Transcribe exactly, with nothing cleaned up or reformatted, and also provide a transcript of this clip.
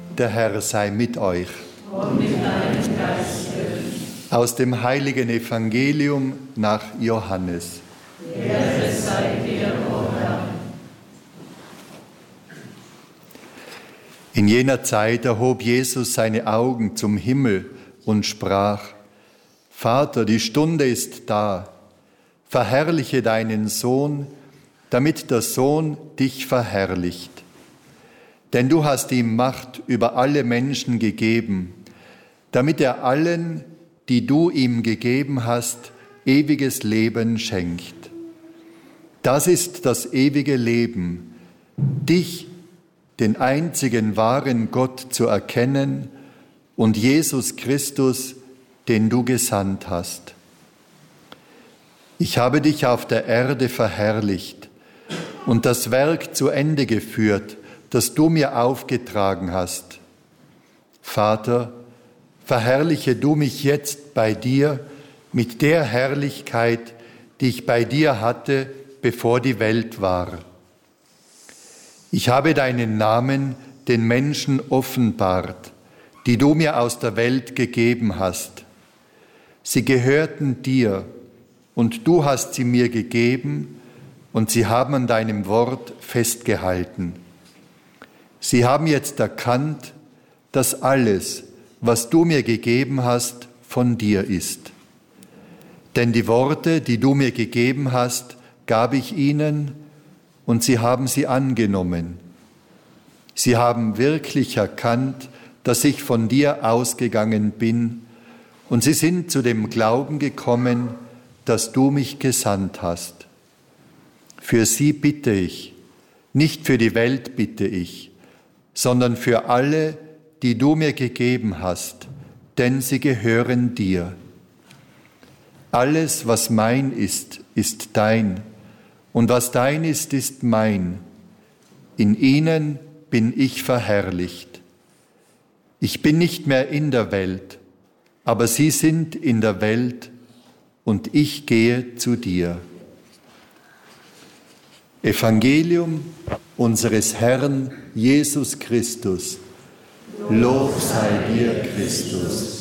Der Herr sei mit euch. Und mit deinem Geiste. Aus dem heiligen Evangelium nach Johannes. Ehre sei dir, o Herr. In jener Zeit erhob Jesus seine Augen zum Himmel und sprach: Vater, die Stunde ist da. Verherrliche deinen Sohn, damit der Sohn dich verherrlicht. Denn du hast ihm Macht über alle Menschen gegeben, damit er allen, die du ihm gegeben hast, ewiges Leben schenkt. Das ist das ewige Leben, dich, den einzigen wahren Gott, zu erkennen und Jesus Christus, den du gesandt hast. Ich habe dich auf der Erde verherrlicht und das Werk zu Ende geführt, das du mir aufgetragen hast. Vater, verherrliche du mich jetzt bei dir mit der Herrlichkeit, die ich bei dir hatte, bevor die Welt war. Ich habe deinen Namen den Menschen offenbart, die du mir aus der Welt gegeben hast. Sie gehörten dir, und du hast sie mir gegeben, und sie haben an deinem Wort festgehalten. Sie haben jetzt erkannt, dass alles, was du mir gegeben hast, von dir ist. Denn die Worte, die du mir gegeben hast, gab ich ihnen, und sie haben sie angenommen. Sie haben wirklich erkannt, dass ich von dir ausgegangen bin, und sie sind zu dem Glauben gekommen, dass du mich gesandt hast. Für sie bitte ich, nicht für die Welt bitte ich, sondern für alle, die du mir gegeben hast, denn sie gehören dir. Alles, was mein ist, ist dein, und was dein ist, ist mein. In ihnen bin ich verherrlicht. Ich bin nicht mehr in der Welt, aber sie sind in der Welt, und ich gehe zu dir. Evangelium unseres Herrn Jesus Christus. Lob sei dir, Christus.